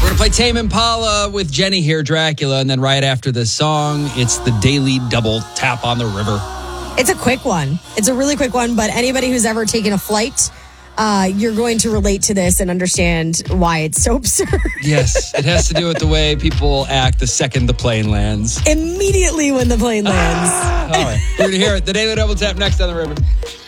We're going to play Tame Impala with Jenny here, Dracula. And then right after this song, it's the Daily Double Tap on the River. It's a quick one. It's a really quick one, but anybody who's ever taken a flight, you're going to relate to this and understand why it's so absurd. Yes, it has to do with the way people act the second the plane lands. Immediately when the plane lands. All right, we're going to hear it. The Daily Double Tap next on the river.